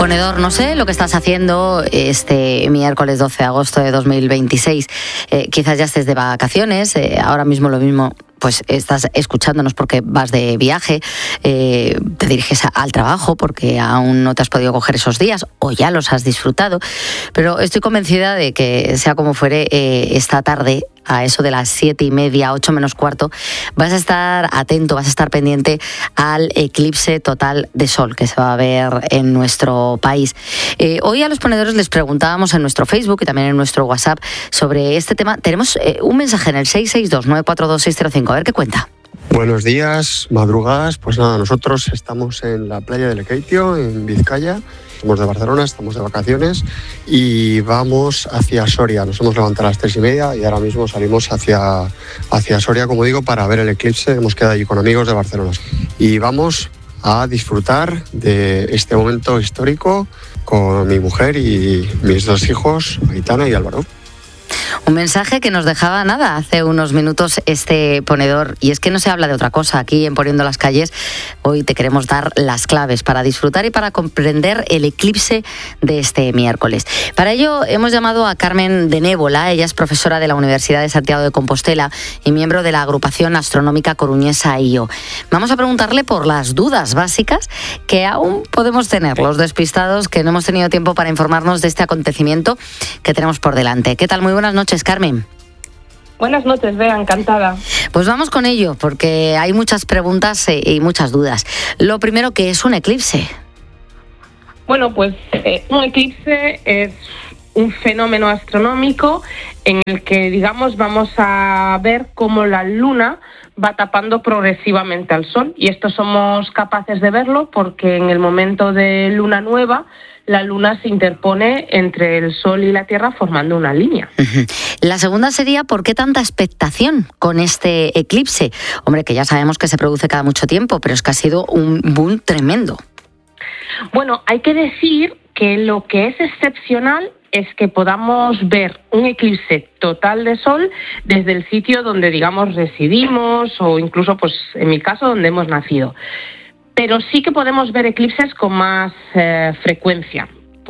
Ponedor, no sé lo que estás haciendo este miércoles 12 de agosto de 2026. Quizás ya estés de vacaciones, ahora mismo lo mismo, pues estás escuchándonos porque vas de viaje, te diriges al trabajo porque aún no te has podido coger esos días o ya los has disfrutado, pero estoy convencida de que sea como fuere, esta tarde, a eso de las 7:30, 8 menos cuarto, vas a estar atento, vas a estar pendiente al eclipse total de sol que se va a ver en nuestro país. Hoy a los ponedores les preguntábamos en nuestro Facebook y también en nuestro WhatsApp sobre este tema. Tenemos un mensaje en el 662-942-605. A ver qué cuenta. Buenos días, madrugadas. Pues nada, nosotros estamos en la playa de Lekeitio, en Vizcaya. Somos de Barcelona, estamos de vacaciones y vamos hacia Soria. Nos hemos levantado a las 3:30 y ahora mismo salimos hacia Soria, como digo, para ver el eclipse. Hemos quedado allí con amigos de Barcelona y vamos a disfrutar de este momento histórico con mi mujer y mis dos hijos, Aitana y Álvaro. Un mensaje que nos dejaba hace unos minutos este ponedor, y es que no se habla de otra cosa aquí en Poniendo las Calles. Hoy te queremos dar las claves para disfrutar y para comprender el eclipse de este miércoles. Para ello hemos llamado a Carmen de Nébola. Ella es profesora de la Universidad de Santiago de Compostela y miembro de la agrupación astronómica coruñesa IO. Vamos a preguntarle por las dudas básicas que aún podemos tener los despistados que no hemos tenido tiempo para informarnos de este acontecimiento que tenemos por delante. ¿Qué tal? Muy buenas noches, Carmen. Buenas noches, Bea, encantada. Pues vamos con ello, porque hay muchas preguntas y muchas dudas. Lo primero, ¿qué es un eclipse? Bueno, pues un eclipse es un fenómeno astronómico en el que, digamos, vamos a ver cómo la luna va tapando progresivamente al sol. Y esto somos capaces de verlo porque en el momento de luna nueva, la luna se interpone entre el sol y la tierra formando una línea. La segunda sería, ¿por qué tanta expectación con este eclipse? Hombre, que ya sabemos que se produce cada mucho tiempo, pero es que ha sido un boom tremendo. Bueno, hay que decir que lo que es excepcional es que podamos ver un eclipse total de sol desde el sitio donde, digamos, residimos o incluso, pues en mi caso, donde hemos nacido. Pero sí que podemos ver eclipses con más frecuencia.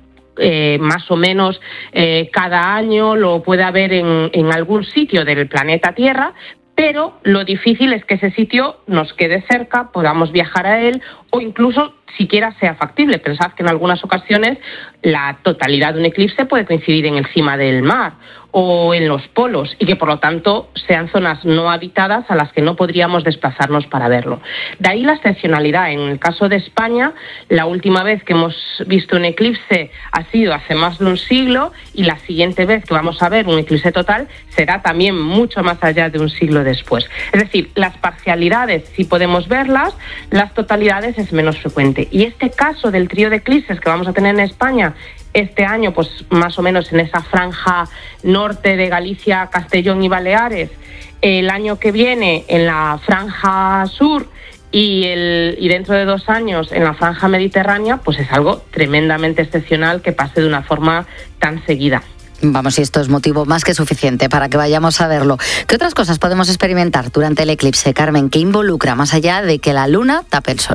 Más o menos cada año lo puede haber en algún sitio del planeta Tierra, pero lo difícil es que ese sitio nos quede cerca, podamos viajar a él o incluso siquiera sea factible. Pensad que en algunas ocasiones la totalidad de un eclipse puede coincidir encima del mar o en los polos y que por lo tanto sean zonas no habitadas a las que no podríamos desplazarnos para verlo. De ahí la excepcionalidad. En el caso de España, la última vez que hemos visto un eclipse ha sido hace más de un siglo y la siguiente vez que vamos a ver un eclipse total será también mucho más allá de un siglo después. Es decir, las parcialidades sí podemos verlas, las totalidades es menos frecuente. Y este caso del trío de eclipses que vamos a tener en España este año, pues más o menos en esa franja norte de Galicia, Castellón y Baleares, el año que viene en la franja sur y dentro de 2 años en la franja mediterránea, pues es algo tremendamente excepcional que pase de una forma tan seguida. Vamos, y esto es motivo más que suficiente para que vayamos a verlo. ¿Qué otras cosas podemos experimentar durante el eclipse, Carmen? ¿Qué involucra más allá de que la luna tape el sol?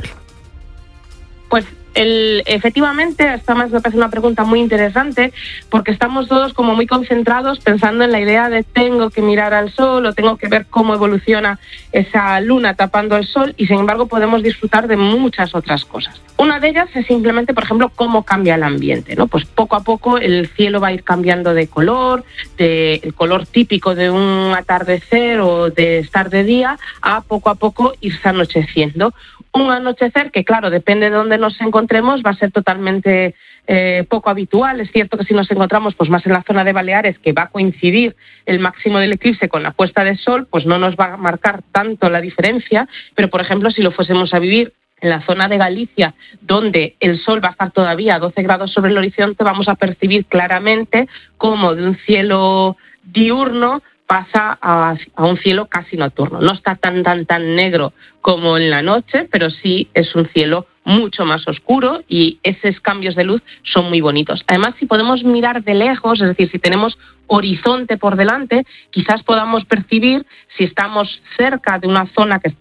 Pues efectivamente, esta me parece una pregunta muy interesante porque estamos todos como muy concentrados pensando en la idea de tengo que mirar al sol o tengo que ver cómo evoluciona esa luna tapando el sol y sin embargo podemos disfrutar de muchas otras cosas. Una de ellas es simplemente, por ejemplo, cómo cambia el ambiente, ¿no? Pues poco a poco el cielo va a ir cambiando de color, el color típico de un atardecer o de estar de día, a poco irse anocheciendo. Un anochecer que, claro, depende de dónde nos encontremos, va a ser totalmente poco habitual. Es cierto que si nos encontramos pues más en la zona de Baleares, que va a coincidir el máximo del eclipse con la puesta de sol, pues no nos va a marcar tanto la diferencia, pero, por ejemplo, si lo fuésemos a vivir en la zona de Galicia, donde el sol va a estar todavía a 12 grados sobre el horizonte, vamos a percibir claramente cómo de un cielo diurno pasa a un cielo casi nocturno. No está tan negro como en la noche, pero sí es un cielo mucho más oscuro y esos cambios de luz son muy bonitos. Además, si podemos mirar de lejos, es decir, si tenemos horizonte por delante, quizás podamos percibir si estamos cerca de una zona que está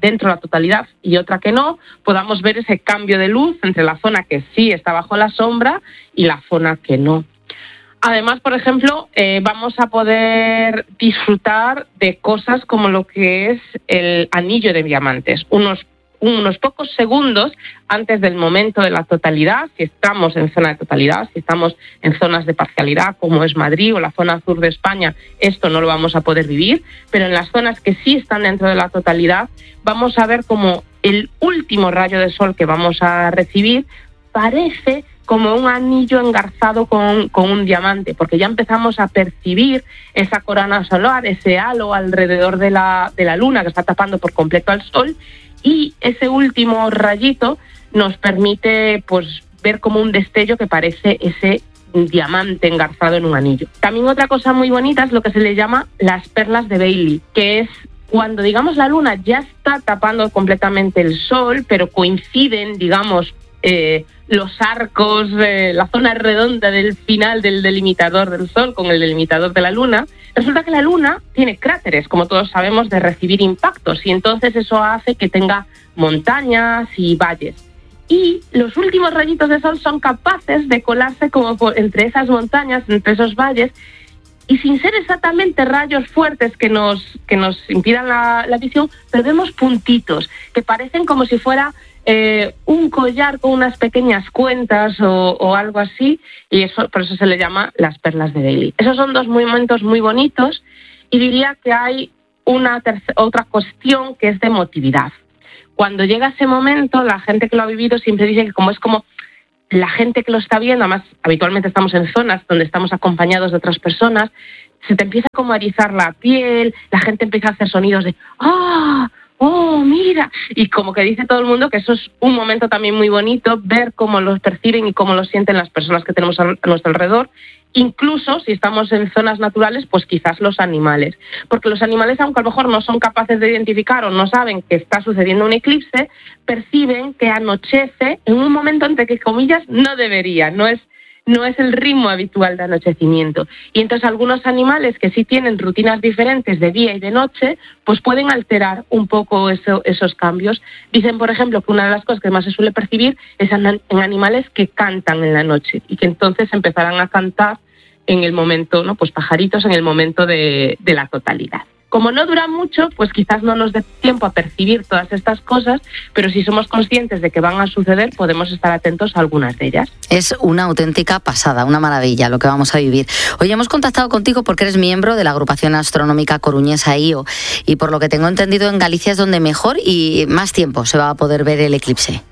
dentro de la totalidad y otra que no, podamos ver ese cambio de luz entre la zona que sí está bajo la sombra y la zona que no. Además, por ejemplo, vamos a poder disfrutar de cosas como lo que es el anillo de diamantes, unos pocos segundos antes del momento de la totalidad, si estamos en zona de totalidad, si estamos en zonas de parcialidad como es Madrid o la zona sur de España, esto no lo vamos a poder vivir, pero en las zonas que sí están dentro de la totalidad vamos a ver como el último rayo de sol que vamos a recibir parece como un anillo engarzado con un diamante, porque ya empezamos a percibir esa corona solar, ese halo alrededor de la luna que está tapando por completo al sol, y ese último rayito nos permite pues ver como un destello que parece ese diamante engarzado en un anillo. También otra cosa muy bonita es lo que se le llama las perlas de Bailey, que es cuando, digamos, la luna ya está tapando completamente el sol, pero coinciden, digamos, los arcos, la zona redonda del final del delimitador del Sol con el delimitador de la Luna. Resulta que la Luna tiene cráteres, como todos sabemos, de recibir impactos, y entonces eso hace que tenga montañas y valles. Y los últimos rayitos de sol son capaces de colarse como entre esas montañas, entre esos valles, y sin ser exactamente rayos fuertes que nos impidan la visión, pero vemos puntitos que parecen como si fuera un collar con unas pequeñas cuentas o algo así, y eso por eso se le llama las perlas de Bailey. Esos son dos momentos muy bonitos, y diría que hay otra cuestión que es de emotividad. Cuando llega ese momento, la gente que lo ha vivido siempre dice que como es como la gente que lo está viendo, además habitualmente estamos en zonas donde estamos acompañados de otras personas, se te empieza como a erizar la piel, la gente empieza a hacer sonidos de ¡ah! ¡Oh, mira! Y como que dice todo el mundo que eso es un momento también muy bonito, ver cómo los perciben y cómo lo sienten las personas que tenemos a nuestro alrededor. Incluso si estamos en zonas naturales, pues quizás los animales. Porque los animales, aunque a lo mejor no son capaces de identificar o no saben que está sucediendo un eclipse, perciben que anochece en un momento entre que, comillas, no debería, no es el ritmo habitual de anochecimiento. Y entonces algunos animales que sí tienen rutinas diferentes de día y de noche, pues pueden alterar un poco esos cambios. Dicen, por ejemplo, que una de las cosas que más se suele percibir es en animales que cantan en la noche, y que entonces empezarán a cantar en el momento, ¿no? Pues pajaritos en el momento de la totalidad. Como no dura mucho, pues quizás no nos dé tiempo a percibir todas estas cosas, pero si somos conscientes de que van a suceder, podemos estar atentos a algunas de ellas. Es una auténtica pasada, una maravilla lo que vamos a vivir. Hoy hemos contactado contigo porque eres miembro de la agrupación astronómica coruñesa IO, y por lo que tengo entendido en Galicia es donde mejor y más tiempo se va a poder ver el eclipse.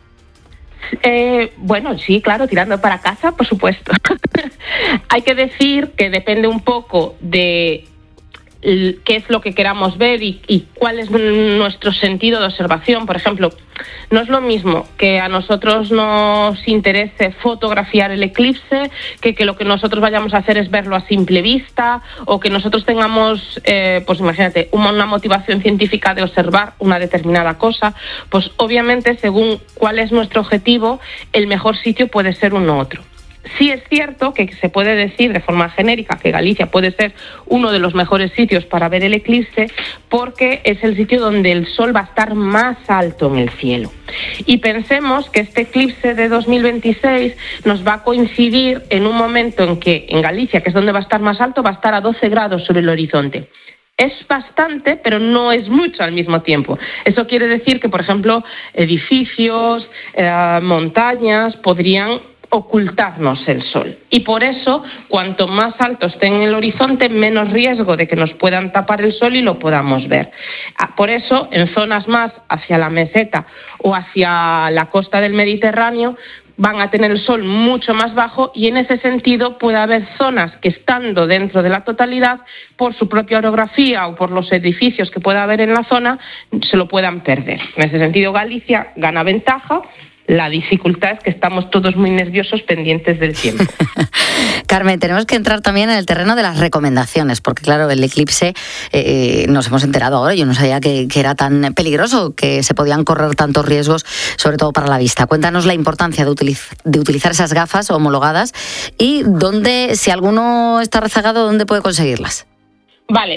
Bueno, sí, claro, tirando para casa, por supuesto. Hay que decir que depende un poco de qué es lo que queramos ver y cuál es nuestro sentido de observación. Por ejemplo, no es lo mismo que a nosotros nos interese fotografiar el eclipse que lo que nosotros vayamos a hacer es verlo a simple vista, o que nosotros tengamos, pues imagínate, una motivación científica de observar una determinada cosa. Pues obviamente, según cuál es nuestro objetivo, el mejor sitio puede ser uno u otro. Sí es cierto que se puede decir de forma genérica que Galicia puede ser uno de los mejores sitios para ver el eclipse, porque es el sitio donde el sol va a estar más alto en el cielo. Y pensemos que este eclipse de 2026 nos va a coincidir en un momento en que en Galicia, que es donde va a estar más alto, va a estar a 12 grados sobre el horizonte. Es bastante, pero no es mucho al mismo tiempo. Eso quiere decir que, por ejemplo, edificios, montañas podrían ocultarnos el sol. Y por eso, cuanto más alto esté en el horizonte, menos riesgo de que nos puedan tapar el sol y lo podamos ver. Por eso, en zonas más hacia la meseta o hacia la costa del Mediterráneo, van a tener el sol mucho más bajo, y en ese sentido puede haber zonas que, estando dentro de la totalidad, por su propia orografía o por los edificios que pueda haber en la zona, se lo puedan perder. En ese sentido, Galicia gana ventaja. La dificultad es que estamos todos muy nerviosos, pendientes del tiempo. Carmen, tenemos que entrar también en el terreno de las recomendaciones, porque claro, el eclipse, nos hemos enterado ahora, yo no sabía que era tan peligroso, que se podían correr tantos riesgos, sobre todo para la vista. Cuéntanos la importancia de utilizar esas gafas homologadas, y dónde, si alguno está rezagado, ¿dónde puede conseguirlas? Vale.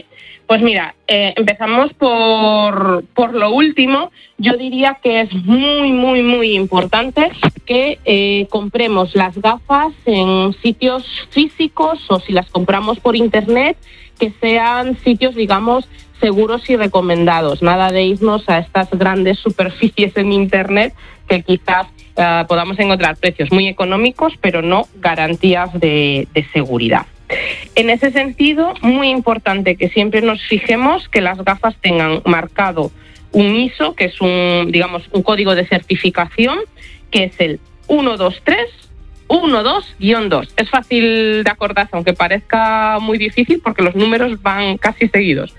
Pues mira, empezamos por lo último. Yo diría que es muy importante que compremos las gafas en sitios físicos, o si las compramos por internet, que sean sitios, digamos, seguros y recomendados. Nada de irnos a estas grandes superficies en internet que quizás podamos encontrar precios muy económicos, pero no garantías de seguridad. En ese sentido, muy importante que siempre nos fijemos que las gafas tengan marcado un ISO, que es un código de certificación, que es el 12312-2. Es fácil de acordarse, aunque parezca muy difícil, porque los números van casi seguidos.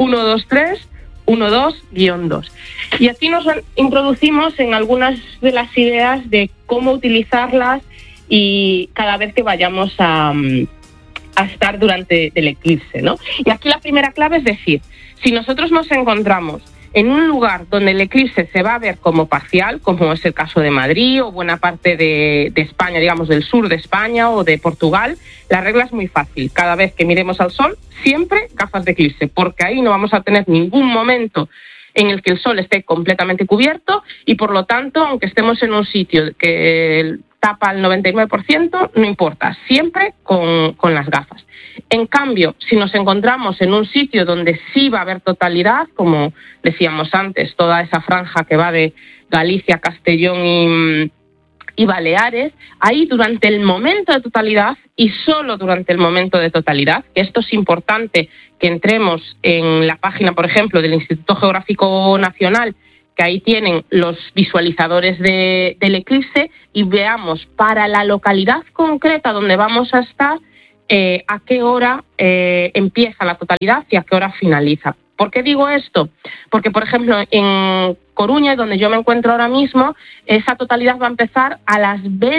12312-2. Y aquí nos introducimos en algunas de las ideas de cómo utilizarlas y cada vez que vayamos a estar durante el eclipse, ¿no? Y aquí la primera clave es decir, si nosotros nos encontramos en un lugar donde el eclipse se va a ver como parcial, como es el caso de Madrid o buena parte de España, digamos del sur de España o de Portugal, la regla es muy fácil. Cada vez que miremos al sol, siempre gafas de eclipse, porque ahí no vamos a tener ningún momento en el que el sol esté completamente cubierto y, por lo tanto, aunque estemos en un sitio que tapa el 99%, no importa, siempre con las gafas. En cambio, si nos encontramos en un sitio donde sí va a haber totalidad, como decíamos antes, toda esa franja que va de Galicia, Castellón y Baleares, ahí durante el momento de totalidad y solo durante el momento de totalidad, que esto es importante que entremos en la página, por ejemplo, del Instituto Geográfico Nacional, que ahí tienen los visualizadores del eclipse, y veamos para la localidad concreta donde vamos a estar a qué hora empieza la totalidad y a qué hora finaliza. ¿Por qué digo esto? Porque, por ejemplo, en Coruña, donde yo me encuentro ahora mismo, esa totalidad va a empezar a las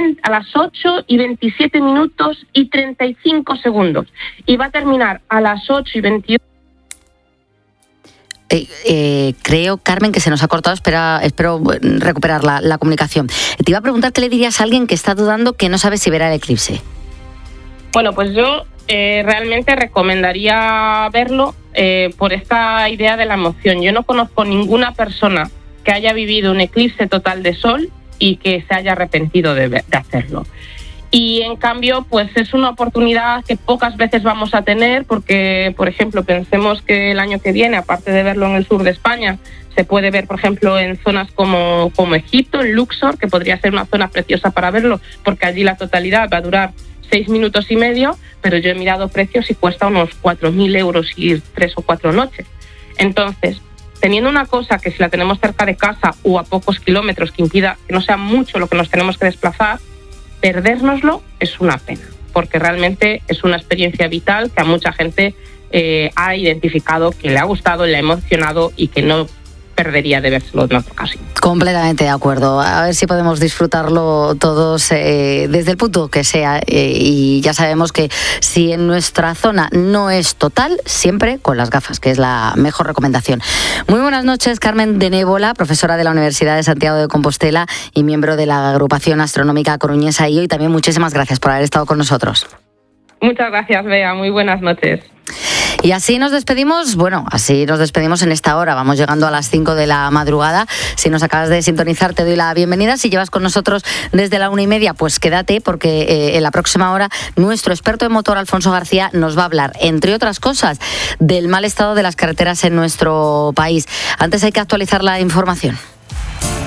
8:27:35 y va a terminar a las 8:28. Creo, Carmen, que se nos ha cortado. Espero recuperar la comunicación. Te iba a preguntar qué le dirías a alguien que está dudando, que no sabe si verá el eclipse. Bueno, pues yo realmente recomendaría verlo por esta idea de la emoción. Yo no conozco ninguna persona que haya vivido un eclipse total de sol y que se haya arrepentido de hacerlo. Y en cambio, pues es una oportunidad que pocas veces vamos a tener, porque, por ejemplo, pensemos que el año que viene, aparte de verlo en el sur de España, se puede ver, por ejemplo, en zonas como Egipto, en Luxor, que podría ser una zona preciosa para verlo, porque allí la totalidad va a durar 6 minutos y medio, pero yo he mirado precios y cuesta unos 4.000 euros ir 3 o 4 noches. Entonces, teniendo una cosa que si la tenemos cerca de casa o a pocos kilómetros, que impida que no sea mucho lo que nos tenemos que desplazar, perdérnoslo es una pena, porque realmente es una experiencia vital que a mucha gente ha identificado, que le ha gustado, le ha emocionado y que no perdería de vérselo en otra ocasión. Completamente de acuerdo. A ver si podemos disfrutarlo todos desde el punto que sea, y ya sabemos que si en nuestra zona no es total, siempre con las gafas, que es la mejor recomendación. Muy buenas noches, Carmen de Nébola, profesora de la Universidad de Santiago de Compostela y miembro de la Agrupación Astronómica Coruñesa IO, y también muchísimas gracias por haber estado con nosotros. Muchas gracias, Bea. Muy buenas noches. Y así nos despedimos, en esta hora. Vamos llegando a las 5 de la madrugada. Si nos acabas de sintonizar, te doy la bienvenida. Si llevas con nosotros desde la 1:30, pues quédate, porque en la próxima hora nuestro experto en motor, Alfonso García, nos va a hablar, entre otras cosas, del mal estado de las carreteras en nuestro país. Antes hay que actualizar la información.